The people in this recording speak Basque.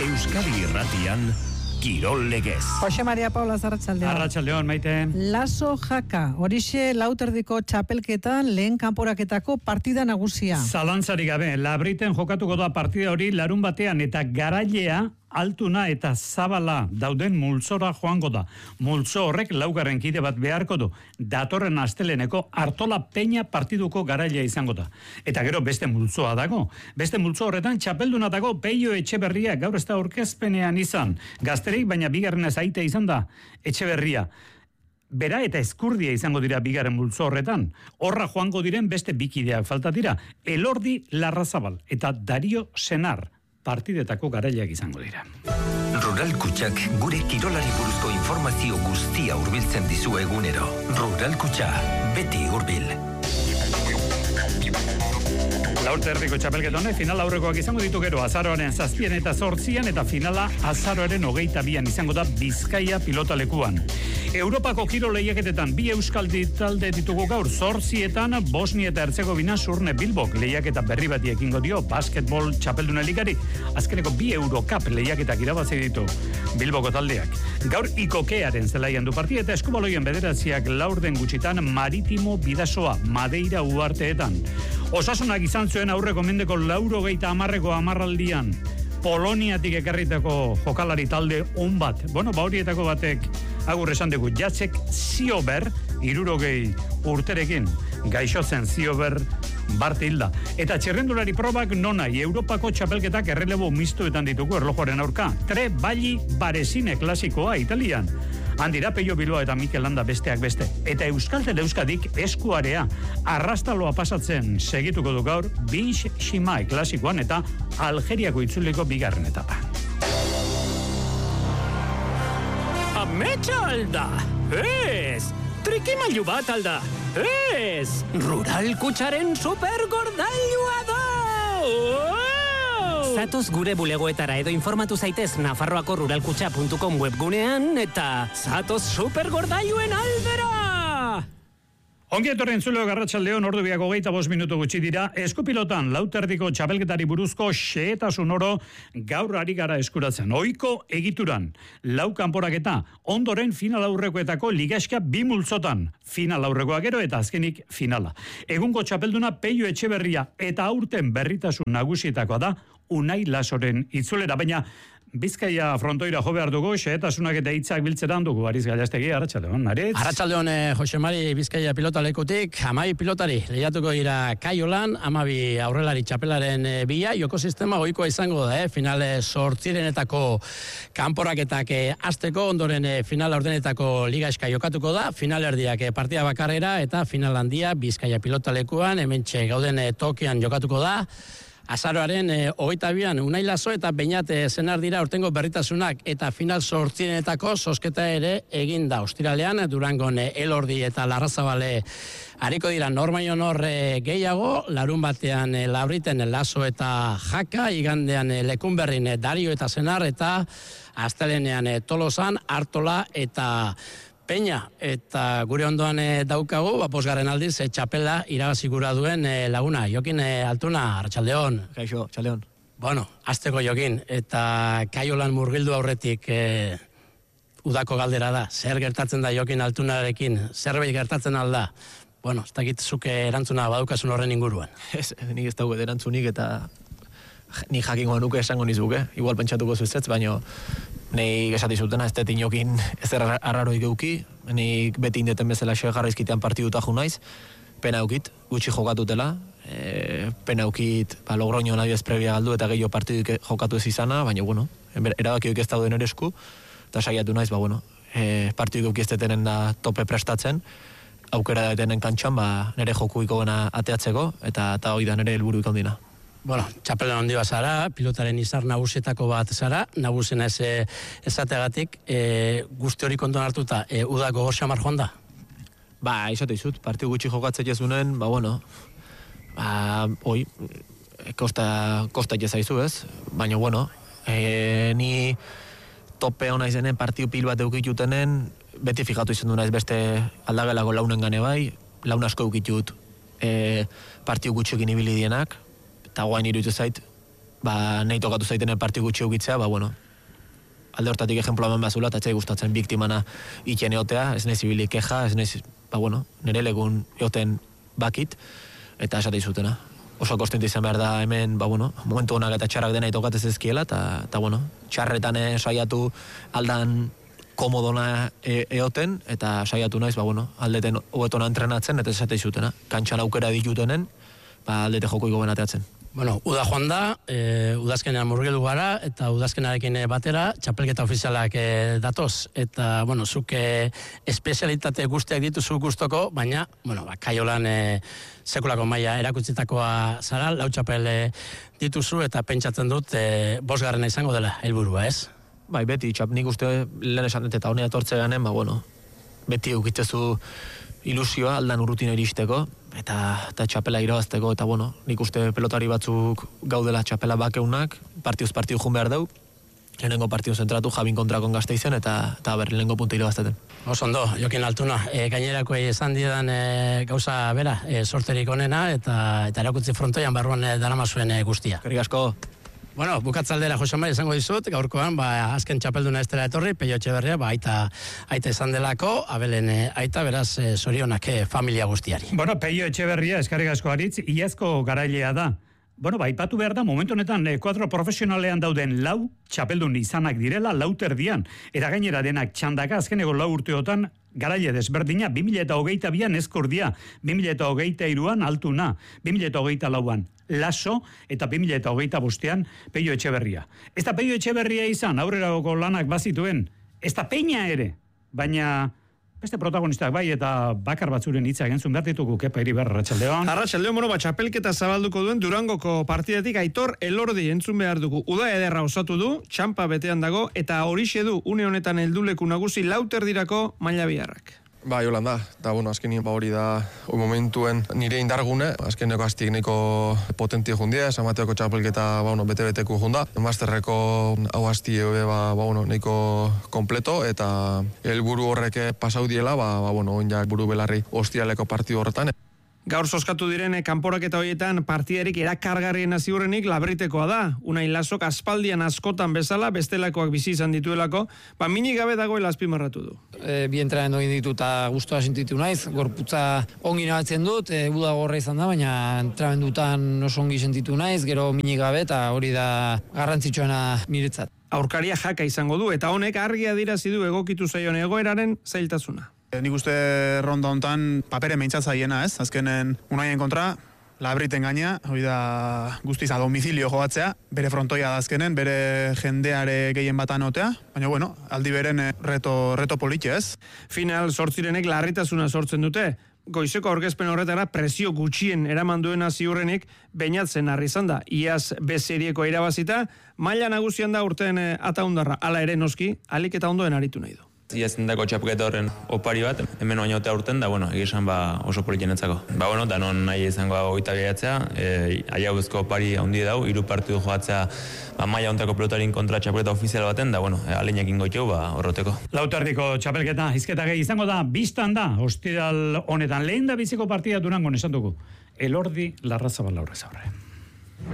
Euskadi Irratian, Kirol Legez. Jose Maria Paula, arratsaldeon. Arratsaldeon, Maite. Laso Jaka, horixe lauterdiko txapelketan lehen kanporaketako partida nagusia. Zalantzarik gabe, Labriten jokatuko da partida hori larun batean eta Garailea, Altuna eta Zabala dauden multzora joango da. Multzo horrek laugarren kide bat beharko du. Datorren asteleneko Artola Peña partiduko Garailea izango da. Eta gero beste multzoa dago. Beste multzo horretan txapelduna dago Peio Etxeberria, gaur ez da aurkezpenean izan. Gazterik, baina bigarren aite izan da Etxeberria. Bera eta Eskurdia izango dira bigarren multzo horretan. Horra joango diren beste bikideak falta dira. Elordi Larrazabal eta Dario Senar partidetako Garaileak izango dira. Rural Kutxak gure kirolari buruzko informazio guztia hurbiltzen dizu egunero. Rural Kutxa, beti hurbil. Laurterdiko txapelketone, final aurrekoak izango ditu gero azaroaren 7 eta 8 eta finala azaroaren 22 izango da Bizkaia pilotalekuan. Europako kirol lehiaketetan bi euskaldi talde ditugu gaur 8etan Bosnia eta Herzegovina Surne Bilbok lehiaketa berri bati ekingo dio basketbol txapelduna ligari. Azkeneko bi Eurocup lehiaketak irabazi ditu Bilboko taldeak. Gaur Ikokearen zelaian du partida eta eskubaloien bederatziak laurden gutxitan Maritimo Bidasoa Madeira uharteetan. Osasunak izan zuen aurreko mendeko 90 amarraldian Poloniatik ekarritako jokalari talde on bat. Horietako batek agur esan dugu Jacek Ziober 60 urterekin gaixo zen Ziober Bart hilda. Eta txirrendulari probak nonai Europako txapelketak errelebo mistuetan ditugu erlojoaren aurka. Balli Baresine klasikoa Italian. Handira Peio Biloa eta Mikel Landa besteak beste. Eta Euskaltel Euskadik eskuarea arrastaloa pasatzen segituko du gaur Binx Ximai klasikoan eta Algeriako itzuliko bigarren etapa. Ametsa alda! Ez! Trikimailu bat alda! Ez! Rural Kutxaren supergordailua da! Zatoz gure bulegoetara edo informatu zaitez Nafarroako ruralkutxa.com webgunean eta zatoz supergordailuen aldera! Ongi etorri entzuleo Garratsaldeon, ordu biak 25 minutu gutxi dira. Eskupilotan lauterdiko txapelketari buruzko xehetasun oro gaur ari gara eskuratzen. Ohiko egituran, lau kanporaketa, ondoren final aurrekoetako ligaxka bi multzotan. Final aurrekoa gero eta azkenik finala. Egungo txapelduna Peio Etxeberria eta aurten berritasun nagusietakoa da Unai Lasoren itzulera, baina Bizkaia frontoira jo behar dugu, xehetasunak eta hitzak biltzeran dugu, Ariz Gallastegi, arratsaldeon, Ariz. Arratsaldeon, Jose Mari, Bizkaia pilotalekutik, 12 pilotari lehiatuko dira Kaiolan, 12 aurrelari txapelaren bila, joko sistema goikoa izango da, finale 8 kanporaketak hasteko, ondoren final ordenetako ligaxka jokatuko da, final erdiak partida bakarrera eta final handia Bizkaia pilotalekuan, hementxe gauden Tokian jokatuko da. Azaroaren 22an Unai Laso eta Beñat Senar dira urtengo berritasunak eta final 8 zozketa ere egin da. Ostiralean Durangon Elordi eta Larrazabale hariko dira normaion hor gehiago, larun batean Labriten Laso eta Jaka, igandean Lekunberrin Dario eta Senar eta astelenean Tolosan Artola eta Peña, eta gure ondoan daukagu, bosgarren aldiz, txapela irabazi gura duen laguna. Jokin Altuna, arratsaldeon. Kaixo, txaleon. Azteko Jokin, eta Kaiolan murgildu aurretik udako galdera da. Zer gertatzen da Jokin Altunarekin? Zerbait gertatzen alda? Ez dakit zuke erantzuna badukasun horren inguruan. Nik ez dago erantzunik eta ni jakingo nuke esango nizuke. Igual pentsatuko zuzetz, baina nik esati zutena, ez detin Jokin ezer arraroik euki, nik beti indeten bezala jarraizkitean partiduta ju naiz, pena eukit, gutxi jokatutela, pena eukit Logroño nahi ez prebia galdu eta gehiago partiduk jokatu ez izana, baina erabakioik ez dauden ere esku, eta saiatu naiz, partiduk euki ez detenen da tope prestatzen, aukera da detenen kantxan, nire jokuiko gana ateatzeko, eta hori da nire helburu ikondina. Txapelen handi bat zara, pilotaren izar nagusietako bat zara, nagusena esateagatik, guzti hori kontuan hartuta, udako gor xamar joan da? Izate izut, partiu gutxi jokatzea jesunen, kosta jezaizu ez, baina, ni tope hona izenen, partiu pil bat eukitutenen, beti fijatu izan du naiz beste aldagelako launen gane bai, laun asko eukitut partiu gutxekin ibili dienak, eta guain iruditu zait, nahi tokatu zaitenen parti gutxi eukitzea, alde hortatik ejemplo eman bazula, eta txai gustatzen biktimana iten eotea, ez nahi zibilik keja, ez nahi, nire legun eoten bakit, eta esate izutena. Oso kostente izan behar da hemen, momentu honak eta txarrak dena itokatez ezkiela, eta txarretan saiatu aldan komodona eoten, eta saiatu naiz, aldeten hobetona entrenatzen, eta esate izutena. Kantxan aukera ditutenen, aldete jokoiko benateatzen. Uda joan da, udazkenean murgildu gara, eta udazkenarekin batera, txapelketa ofizialak datoz. Eta, zuk espezialitate guztiak dituzu guztoko, baina, Kaiolan sekulako maila erakutsitakoa zara, 4 txapel dituzu, eta pentsatzen dut, 5. izango dela helburua, ez? Bai, beti, nik uste lehen esan dut eta honea etortze ganen, beti eukitzezu ilusioa aldan urrutina iristeko, eta txapela irabazteko, eta nik uste pelotari batzuk gaudela txapela bakeunak, partiuz jun behar deu, lehenengo partidu zentratu, Jabin kontrakon Gasteizen, eta lehenengo punta irabazteten. Ondo, Jokin Altuna, gainerako esan didan gauza bera, sorterik onena, eta erakutzi frontoian barruan daramazuen guztia. Eskerrik asko. Bukatzaldera, Jose Mari, esango dizut, gaurkoan, azken txapelduna ez dela etorri, Peio Etxeberria, aita izan delako, Abelen aita, beraz, zorionak familia guztiari. Peio Etxeberria, eskerrik asko aritz, iazko garailea da. Aipatu behar da, momentu honetan, kuadro profesionalean dauden 4 txapeldun izanak direla 4 erdian. Eta gainera denak txandaka, azkeneko 4 urteotan, garaile desberdina, 2022an eskordia, 2023an Altuna, 2024an Laso, eta 2025an Peio Etxeberria. Ez da Peio Etxeberria izan, aurrerako lanak bazituen, ez da Peña ere, baina beste protagonistak bai, eta bakar batzuren hitza gentzun behar ditugu, Kepa Iribar, Arratsaldeon. Arratsaldeon, txapelketa zabalduko duen Durangoko partidatik Aitor Elordi entzun behar dugu. Uda ederra osatu du, txampa betean dago, eta horixe du une honetan helduleku nagusi 4 erdirako maila biharrak. Bai, holan da. Eta, azkenin hori da momentuen nire indargune. Azkeneko aztik neko potentia jundia, Samateoko txapelketa bete-beteku junda. Masterreko hau azti neko kompleto, eta helburu horrek pasau diela, oinak buru belarri ostialeko partidu horretan. Gaur zozkatu diren kanporaketa horietan partidarik erakargarriena ziurrenik Labritekoa da. Unai Lasok aspaldian askotan bezala, bestelakoak bizi izan dituelako, minik gabe dagoela azpimarratu du. Bi entrenamendu egin ditu eta gustoa sentitu naiz, gorputza ongi nabatzen dut, uda gorra izan da, baina entrenamendutan oso ongi sentitu naiz, gero minik gabe eta hori da garrantzitsuena niretzat. Aurkaria jaka izango du, eta honek argi adierazi du egokitu zaion egoeraren zailtasuna. Nik uste ronda hontan papere meintzatzailena, ez? Azkenen Unaien kontra, Labriten gaina, hori da guztiz a domicilio jogatzea, bere frontoia da azkenen, bere jendeare gehien batan otea, baina aldi beren reto politia, ez? Final sortzirenek larritasuna sortzen dute. Goizeko aurkezpen horretara presio gutxien eraman duena ziurrenik beinatzen harri izan da. Iaz B-serieko irabazita, maila nagusian da urten ataundarra, hala ere noski, alik eta ondoen aritu nahi du. Iazen dako txapuketa horren opari bat, hemen baina otea urten da, egizan oso politenetzako. Danon nahi izango goita bihatzea, aia guzko opari handi dau, 3 partidu joatzea maila ontako pelotarin kontra txapuketa ofizial baten, da, aleinak ingoiteu, horroteko. 4 erdiko txapelketa, izketa gehi izango da, biztan da, ostiral honetan, lehen da biziko partida Durangon esan dugu. Elordi Larrazabal Aurrez aurre.